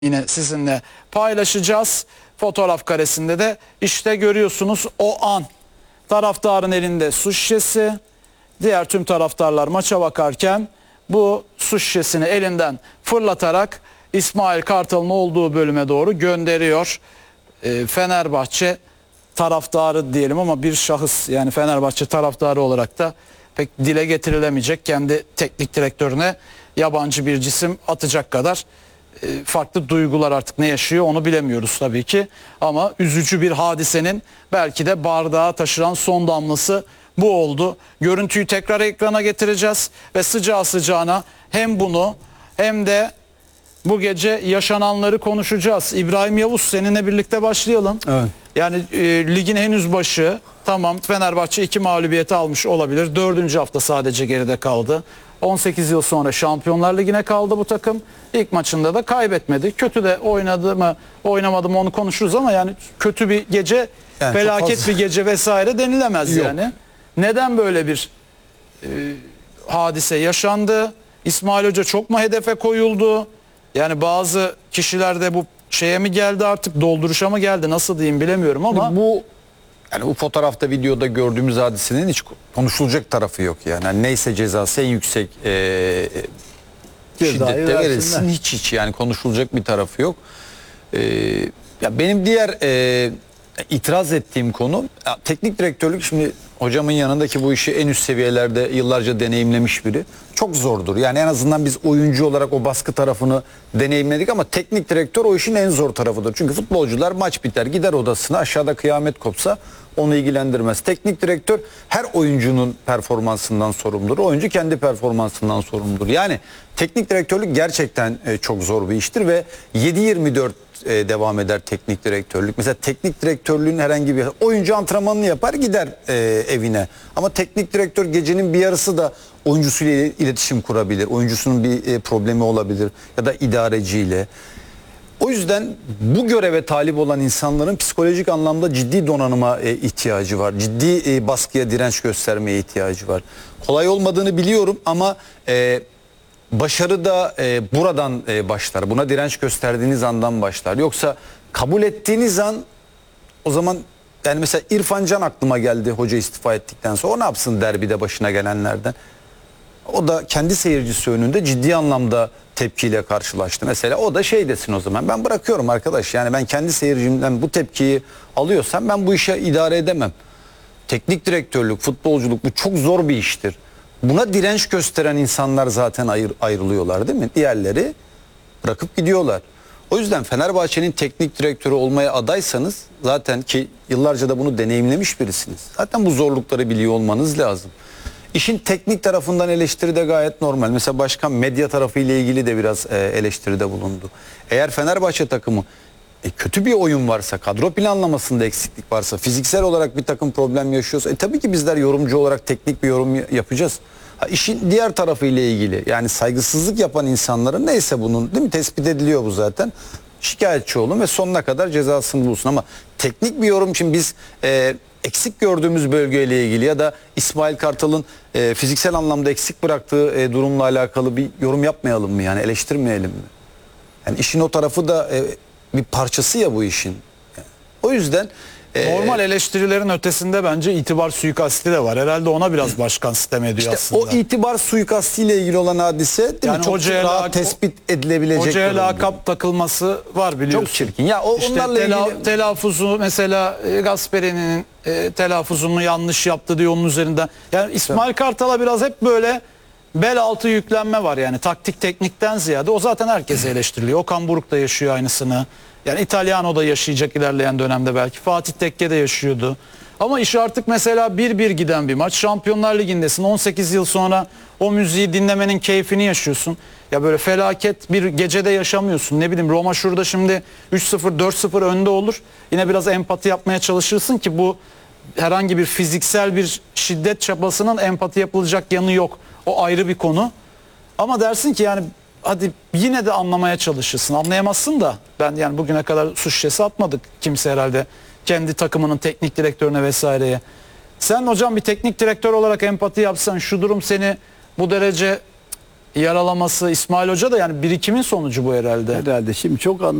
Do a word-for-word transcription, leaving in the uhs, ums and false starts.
yine sizinle paylaşacağız. Fotoğraf karesinde de işte görüyorsunuz o an. Taraftarın elinde su şişesi, diğer tüm taraftarlar maça bakarken bu su şişesini elinden fırlatarak İsmail Kartal'ın olduğu bölüme doğru gönderiyor. E, Fenerbahçe taraftarı diyelim ama bir şahıs, yani Fenerbahçe taraftarı olarak da pek dile getirilemeyecek, kendi teknik direktörüne yabancı bir cisim atacak kadar e, farklı duygular, artık ne yaşıyor onu bilemiyoruz tabii ki. Ama üzücü bir hadisenin belki de bardağa taşıran son damlası bu oldu. Görüntüyü tekrar ekrana getireceğiz ve sıcağı sıcağına hem bunu hem de bu gece yaşananları konuşacağız. İbrahim Yavuz, seninle birlikte başlayalım. Evet. Yani e, ligin henüz başı, tamam, Fenerbahçe iki mağlubiyeti almış olabilir. Dördüncü hafta sadece geride kaldı. on sekiz yıl sonra Şampiyonlar Ligi'ne kaldı bu takım. İlk maçında da kaybetmedi. Kötü de oynadı mı oynamadı mı onu konuşuruz ama yani kötü bir gece, yani felaket bir gece vesaire denilemez. Yok. Yani. Neden böyle bir e, hadise yaşandı? İsmail Hoca çok mu hedefe koyuldu? Yani bazı kişiler de bu şeye mi geldi, artık dolduruşa mı geldi, nasıl diyeyim bilemiyorum ama bu yani bu fotoğrafta, videoda gördüğümüz hadisenin hiç konuşulacak tarafı yok yani. Yani neyse cezası en yüksek e, şiddette verilsin, hiç hiç yani konuşulacak bir tarafı yok. E, ya benim diğer e, itiraz ettiğim konu ya, teknik direktörlük. Şimdi hocamın yanındaki bu işi en üst seviyelerde yıllarca deneyimlemiş biri. Çok zordur. Yani en azından biz oyuncu olarak o baskı tarafını deneyimledik ama teknik direktör o işin en zor tarafıdır. Çünkü futbolcular maç biter gider odasına, aşağıda kıyamet kopsa onu ilgilendirmez. Teknik direktör her oyuncunun performansından sorumludur. Oyuncu kendi performansından sorumludur. Yani teknik direktörlük gerçekten çok zor bir iştir ve yedi yirmi dört E, devam eder teknik direktörlük. Mesela teknik direktörlüğün herhangi bir oyuncu antrenmanını yapar gider e, evine. Ama teknik direktör gecenin bir yarısı da oyuncusuyla iletişim kurabilir. Oyuncusunun bir e, problemi olabilir ya da idareciyle. O yüzden bu göreve talip olan insanların psikolojik anlamda ciddi donanıma e, ihtiyacı var. Ciddi e, baskıya, direnç göstermeye ihtiyacı var. Kolay olmadığını biliyorum ama e, başarı da e, buradan e, başlar. Buna direnç gösterdiğiniz andan başlar. Yoksa kabul ettiğiniz an, o zaman yani mesela İrfan Can aklıma geldi hoca istifa ettikten sonra. O ne yapsın derbide başına gelenlerden? O da kendi seyircisi önünde ciddi anlamda tepkiyle karşılaştı. Mesela o da şey desin o zaman, ben bırakıyorum arkadaş. Yani ben kendi seyircimden bu tepkiyi alıyorsam ben bu işe idare edemem. Teknik direktörlük, futbolculuk bu çok zor bir iştir. Buna direnç gösteren insanlar zaten ayır, ayrılıyorlar değil mi? Diğerleri bırakıp gidiyorlar. O yüzden Fenerbahçe'nin teknik direktörü olmaya adaysanız, zaten ki yıllarca da bunu deneyimlemiş birisiniz, zaten bu zorlukları biliyor olmanız lazım. İşin teknik tarafından eleştiri de gayet normal. Mesela başkan medya tarafı ile ilgili de biraz eleştiride bulundu. Eğer Fenerbahçe takımı e, kötü bir oyun varsa, kadro planlamasında eksiklik varsa, fiziksel olarak bir takım problem yaşıyorsa e, tabii ki bizler yorumcu olarak teknik bir yorum yapacağız. Ha, işin diğer tarafı ile ilgili, yani saygısızlık yapan insanların neyse bunun, değil mi, tespit ediliyor bu zaten. Şikayetçi olun ve sonuna kadar cezasını bulsun. Ama teknik bir yorum için biz e, eksik gördüğümüz bölgeyle ilgili ya da İsmail Kartal'ın e, fiziksel anlamda eksik bıraktığı e, durumla alakalı bir yorum yapmayalım mı, yani eleştirmeyelim mi? Yani işin o tarafı da e, bir parçası ya bu işin. Yani o yüzden e, normal eleştirilerin ötesinde bence itibar suikasti de var. Herhalde ona biraz başkan sitem ediyor işte aslında. o itibar suikasti ile ilgili olan hadise, değil Yani mi? Çok rahat tespit edilebilecek. Hocaya lakap takılması var, biliyorsun. Çok çirkin. Ya o işte onlarla tela, ilgili telaffuzu mesela e, Gasperi'nin e, telaffuzunu yanlış yaptı diyor onun üzerinden. Yani İsmail Kartal'a biraz hep böyle bel altı yüklenme var, yani taktik teknikten ziyade. O zaten herkese eleştiriliyor. Okan Buruk da yaşıyor aynısını. Yani İtalyano da yaşayacak ilerleyen dönemde belki. Fatih Tekke de yaşıyordu. Ama iş artık mesela bir bir giden bir maç. Şampiyonlar Ligi'ndesin. on sekiz yıl sonra o müziği dinlemenin keyfini yaşıyorsun. Ya böyle felaket bir gecede yaşamıyorsun. Ne bileyim, Roma şurada şimdi üç sıfır dört sıfır önde olur. Yine biraz empati yapmaya çalışırsın ki bu herhangi bir fiziksel bir şiddet çabasının empati yapılacak yanı yok. O ayrı bir konu. Ama dersin ki yani hadi yine de anlamaya çalışırsın. Anlayamazsın da, ben yani bugüne kadar su şişesi atmadık kimse herhalde kendi takımının teknik direktörüne vesaireye. Sen hocam bir teknik direktör olarak empati yapsan, şu durum seni bu derece yaralaması İsmail Hoca da yani birikimin sonucu bu herhalde. Herhalde şimdi çok